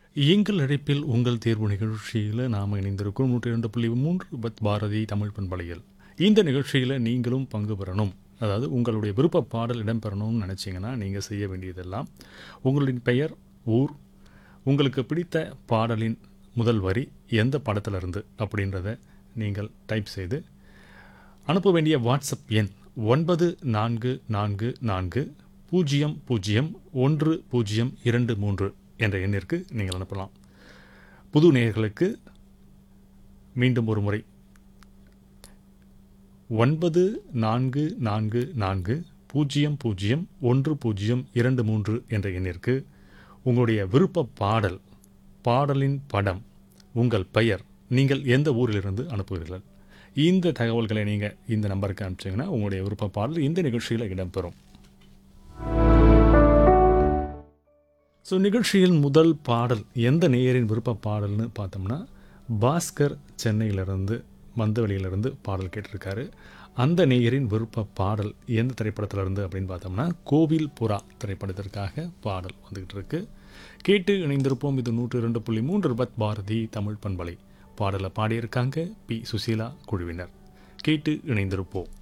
எங்கள் அழைப்பில் உங்கள் தேர்வு நிகழ்ச்சியில் நாம் இணைந்திருக்கிறோம் 102.3 பத் பாரதி தமிழ் பண்பலையில். இந்த நிகழ்ச்சியில் நீங்களும் பங்கு பெறணும், அதாவது உங்களுடைய விருப்ப பாடல் இடம்பெறணும்னு நினச்சிங்கன்னா நீங்கள் செய்ய வேண்டியதெல்லாம் உங்களின் பெயர், ஊர், உங்களுக்கு பிடித்த பாடலின் முதல் வரி எந்த படத்திலிருந்து அப்படின்றத நீங்கள் டைப் செய்து அனுப்ப வேண்டிய வாட்ஸ்அப் எண் 9444001023 என்ற எண்ணிற்கு நீங்கள் அனுப்பலாம். புது நேயர்களுக்கு மீண்டும் ஒரு முறை 9444001023 என்ற எண்ணிற்கு உங்களுடைய விருப்ப பாடலின் படம், உங்கள் பெயர், நீங்கள் எந்த ஊரிலிருந்து அனுப்புவீர்கள், இந்த தகவல்களை நீங்கள் இந்த நம்பருக்கு அனுப்பிச்சிங்கன்னா உங்களுடைய விருப்ப பாடல் இந்த நிகழ்ச்சியில் இடம்பெறும். ஸோ நிகழ்ச்சியில் முதல் பாடல் எந்த நேயரின் விருப்ப பாடல்னு பார்த்தோம்னா, பாஸ்கர் சென்னையிலிருந்து மந்தவெளியிலிருந்து பாடல் கேட்டிருக்காரு. அந்த நேயரின் விருப்ப பாடல் எந்த திரைப்படத்திலிருந்து அப்படின்னு பார்த்தோம்னா, கோவில் புறா திரைப்படத்திற்காக பாடல் வந்துக்கிட்டு இருக்கு. கேட்டு இணைந்திருப்போம். இது 102.3 பத் பாரதி தமிழ் பண்பலை. பாடலை பாடியிருக்காங்க பி. சுசீலா குழுவினர். கேட்டு இணைந்திருப்போம்.